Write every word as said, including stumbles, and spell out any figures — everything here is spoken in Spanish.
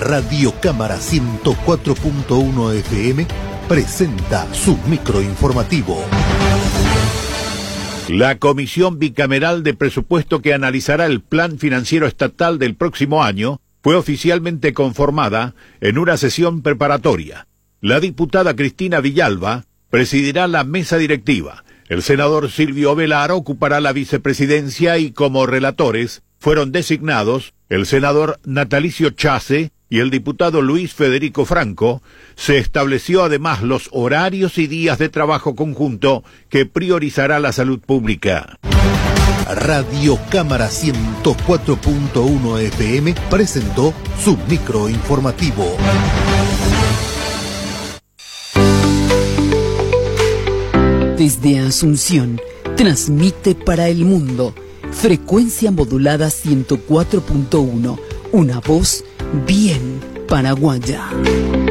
Radio Cámara ciento cuatro punto uno F M presenta su microinformativo. La Comisión Bicameral de Presupuesto que analizará el Plan Financiero Estatal del próximo año fue oficialmente conformada en una sesión preparatoria. La diputada Cristina Villalba presidirá la mesa directiva. El senador Silvio Velar ocupará la vicepresidencia y como relatores fueron designados el senador Natalicio Chase y el diputado Luis Federico Franco. Se estableció además los horarios y días de trabajo conjunto que priorizará la salud pública. Radio Cámara ciento cuatro punto uno F M presentó su microinformativo. Desde Asunción, transmite para el mundo frecuencia modulada ciento cuatro punto uno, una voz bien paraguaya.